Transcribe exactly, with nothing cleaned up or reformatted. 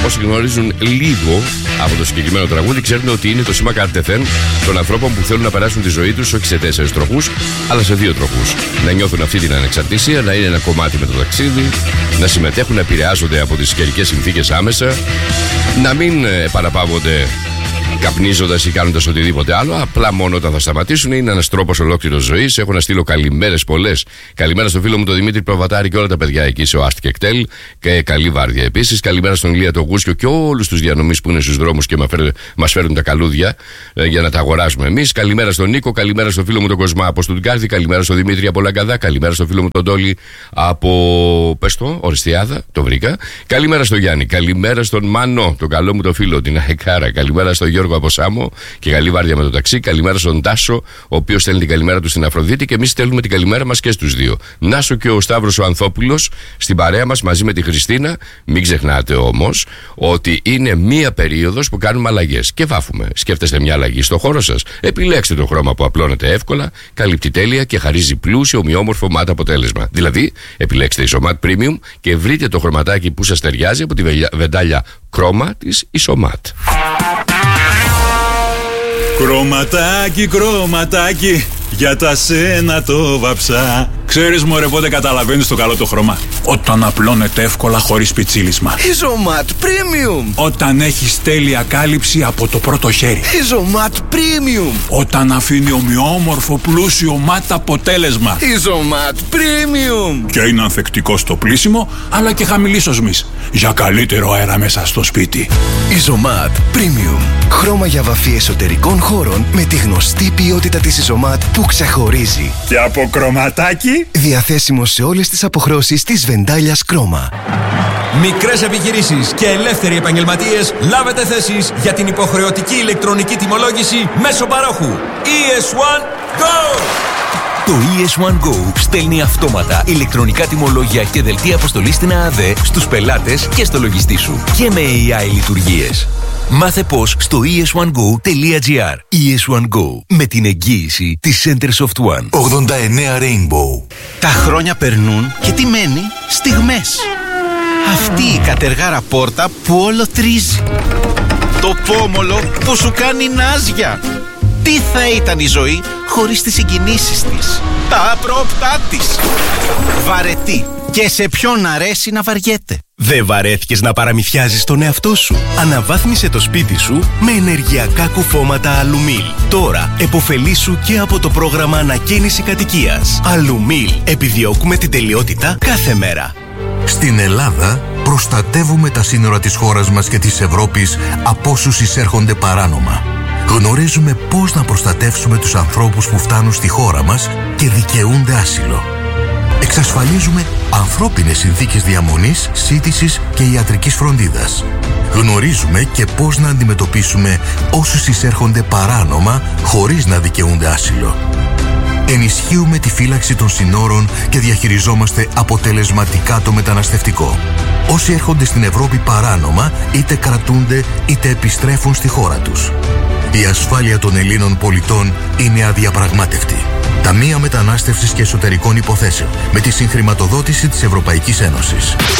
όσοι γνωρίζουν λίγο από το συγκεκριμένο τραγούδι, ξέρουν ότι είναι το σήμα κατ' των ανθρώπων που θέλουν να περάσουν τη ζωή τους όχι σε τέσσερις τροχούς, αλλά σε δύο τροχούς. Να νιώθουν αυτή την ανεξαρτησία, να είναι ένα κομμάτι με το ταξίδι, να συμμετέχουν, να επηρεάζονται από τις καιρικές συνθήκες άμεσα, να μην παραπαύονται καπνίζοντας ή κάνοντας οτιδήποτε άλλο. Απλά μόνο όταν θα σταματήσουν είναι ένας τρόπος ολόκληρος ζωής. Έχω να στείλω καλημέρες πολλές. Καλημέρα στον φίλο μου τον Δημήτρη Προβατάρη και όλα τα παιδιά εκεί σε Οάστ και Εκτέλ. Και καλή βάρδια επίσης. Καλημέρα στον Ηλία τον Γούσκιο και όλους τους διανομείς που είναι στους δρόμους και μας φέρουν τα καλούδια ε, για να τα αγοράσουμε εμείς. Καλημέρα στον Νίκο. Καλημέρα στον φίλο μου τον Κοσμά από Στουτγκάρδη. Καλημέρα στον Δημήτρη από Λαγκαδά. Καλημέρα στον φίλο μου τον Τόλι από Πεστό, Οριστιάδα. Το βρήκα. Καλημέρα στον Γιάννη. Καλημέρα στον Μάνο, τον καλό μου το φίλο, την Αεκάρα. Καλημέρα στον Γιώργο από Σάμο και καλή βάρδια με το ταξί. Καλημέρα στον Τάσο, ο οποίος στέλνει την καλημέρα του στην Αφροδίτη και εμείς στέλνουμε την καλημέρα μας και στους δύο. Νάσο και ο Σταύρος ο Ανθόπουλος στην παρέα μας μαζί με τη Χριστίνα. Μην ξεχνάτε όμως ότι είναι μία περίοδος που κάνουμε αλλαγές και βάφουμε. Σκέφτεστε μια αλλαγή στο χώρο σας. Επιλέξτε το χρώμα που απλώνεται εύκολα, καλύπτει τέλεια και χαρίζει πλούσιο, ομοιόμορφο ματ αποτέλεσμα. Δηλαδή, επιλέξτε Ισομάτ Premium και βρείτε το χρωματάκι που σας ταιριάζει από τη βεντάλια Chroma της Ισομάτ. Κρωματάκι, κρωματάκι, για τα σένα το βαψά. Ξέρεις μωρέ πότε καταλαβαίνεις το καλό το χρώμα? Όταν απλώνεται εύκολα χωρίς πιτσίλισμα. Ισομάτ Premium. Όταν έχεις τέλεια κάλυψη από το πρώτο χέρι. Ισομάτ Premium. Όταν αφήνει ομοιόμορφο πλούσιο ματ αποτέλεσμα. Ισομάτ Premium. Και είναι ανθεκτικό στο πλύσιμο αλλά και χαμηλής οσμής, για καλύτερο αέρα μέσα στο σπίτι. Ισομάτ Premium. Χρώμα για βαφή εσωτερικών χώρων με τη γνωστή ποιότητα της Ισομάτ που ξεχωρίζει. Και από κρωματάκι. Διαθέσιμο σε όλες τις αποχρώσεις της βεντάλιας Chroma. Μικρές επιχειρήσεις και ελεύθεροι επαγγελματίες, λάβετε θέσεις για την υποχρεωτική ηλεκτρονική τιμολόγηση μέσω παρόχου ι ες ουάν Go! Το ι ες ουάν Go στέλνει αυτόματα ηλεκτρονικά τιμολόγια και δελτία αποστολής στην ΑΑΔΕ στους πελάτες και στο λογιστή σου και με έι άι λειτουργίες. Μάθε πώς στο ι ες ουάν γκο τελεία τζι άρ. ι ες ουάν Go, με την εγγύηση της Centersoft One. ογδόντα εννέα Rainbow. Τα χρόνια περνούν και τι μένει? Στιγμές. Αυτή η κατεργάρα πόρτα που όλο τρίζει. Το πόμολο που σου κάνει νάζια. Τι θα ήταν η ζωή χωρίς τις συγκινήσεις της, τα απρόπτά της. Βαρετή. Και σε ποιον αρέσει να βαριέται? Δεν βαρέθηκες να παραμυθιάζεις τον εαυτό σου? Αναβάθμισε το σπίτι σου με ενεργειακά κουφώματα Αλουμίλ. Τώρα επωφελήσου και από το πρόγραμμα ανακαίνιση κατοικίας. Αλουμίλ. Επιδιώκουμε την τελειότητα κάθε μέρα. Στην Ελλάδα προστατεύουμε τα σύνορα της χώρας μας και της Ευρώπης από όσους εισέρχονται παράνομα. Γνωρίζουμε πώς να προστατεύσουμε τους ανθρώπους που φτάνουν στη χώρα μας και δικαιούνται άσυλο. Εξασφαλίζουμε ανθρώπινες συνθήκες διαμονής, σύντησης και ιατρικής φροντίδας. Γνωρίζουμε και πώς να αντιμετωπίσουμε όσους εισέρχονται παράνομα χωρίς να δικαιούνται άσυλο. Ενισχύουμε τη φύλαξη των συνόρων και διαχειριζόμαστε αποτελεσματικά το μεταναστευτικό. Όσοι έρχονται στην Ευρώπη παράνομα είτε κρατούνται είτε επιστρέφουν στη χώρα τους. Η ασφάλεια των Ελλήνων πολιτών είναι αδιαπραγμάτευτη. Ταμεία Μετανάστευσης και Εσωτερικών Υποθέσεων με τη συγχρηματοδότηση της Ευρωπαϊκής Ένωσης.